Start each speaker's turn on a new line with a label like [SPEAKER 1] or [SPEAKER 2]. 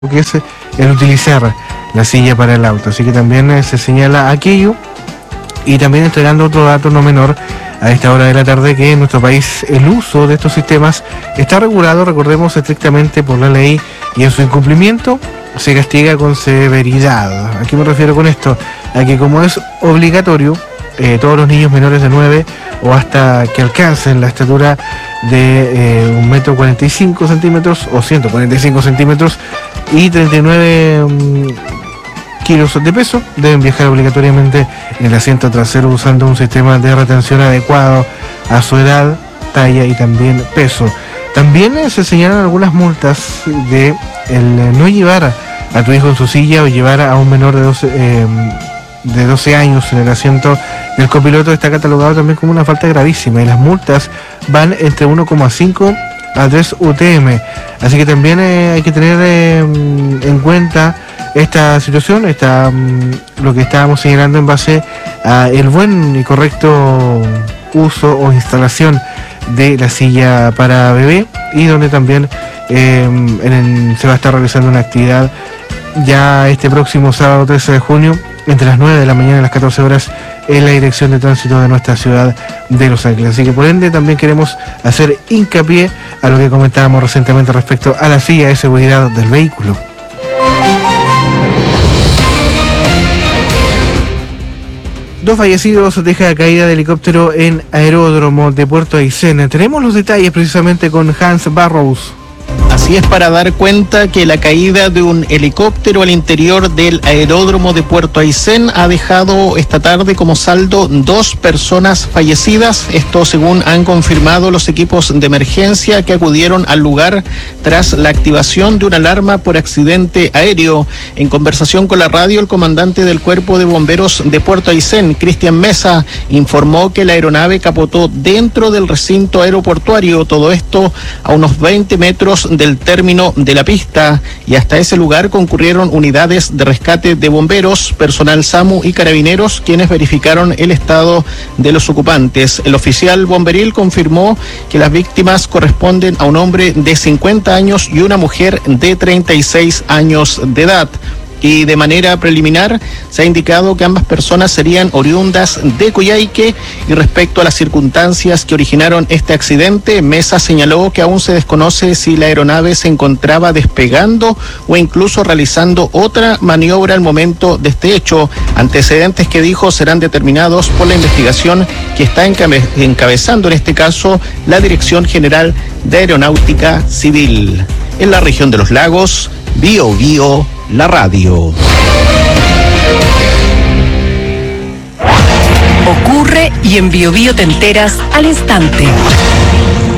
[SPEAKER 1] que es el utilizar la silla para el auto. Así que también se señala aquello, y también entregando otro dato no menor a esta hora de la tarde, que en nuestro país el uso de estos sistemas está regulado, recordemos, estrictamente por la ley, y en su incumplimiento se castiga con severidad. ¿A qué me refiero con esto? A que como es obligatorio, todos los niños menores de 9 o hasta que alcancen la estatura de 1,45 m o 145 centímetros y 39 kilos de peso, deben viajar obligatoriamente en el asiento trasero usando un sistema de retención adecuado a su edad, talla y también peso. También se señalan algunas multas de el no llevar a tu hijo en su silla o llevar a un menor de 12 años en el asiento del copiloto. Está catalogado también como una falta gravísima, y las multas van entre 1,5 a 3 UTM. Así que también hay que tener en cuenta esta situación, lo que estábamos señalando en base a el buen y correcto uso o instalación de la silla para bebé, y donde también se va a estar realizando una actividad ya este próximo sábado 13 de junio entre las 9 de la mañana y las 14 horas en la Dirección de Tránsito de nuestra ciudad de Los Ángeles. Así que por ende también queremos hacer hincapié a lo que comentábamos recientemente respecto a la silla de seguridad del vehículo. Dos fallecidos deja caída de helicóptero en aeródromo de Puerto Aysén. Tenemos los detalles precisamente con Hans Barrows.
[SPEAKER 2] Así es, para dar cuenta que la caída de un helicóptero al interior del aeródromo de Puerto Aysén ha dejado esta tarde como saldo 2 personas fallecidas. Esto según han confirmado los equipos de emergencia que acudieron al lugar tras la activación de una alarma por accidente aéreo. En conversación con la radio, el comandante del Cuerpo de Bomberos de Puerto Aysén, Cristian Mesa, informó que la aeronave capotó dentro del recinto aeroportuario, todo esto a unos 20 metros del término de la pista, y hasta ese lugar concurrieron unidades de rescate de bomberos, personal SAMU y carabineros, quienes verificaron el estado de los ocupantes. El oficial bomberil confirmó que las víctimas corresponden a un hombre de 50 años y una mujer de 36 años de edad. Y de manera preliminar se ha indicado que ambas personas serían oriundas de Coyhaique. Y respecto a las circunstancias que originaron este accidente, Mesa señaló que aún se desconoce si la aeronave se encontraba despegando o incluso realizando otra maniobra al momento de este hecho, antecedentes que dijo serán determinados por la investigación que está encabezando en este caso la Dirección General de Aeronáutica Civil. En la región de los lagos, Bio Bio, la radio.
[SPEAKER 3] Ocurre y en Bio Bio te enteras al instante.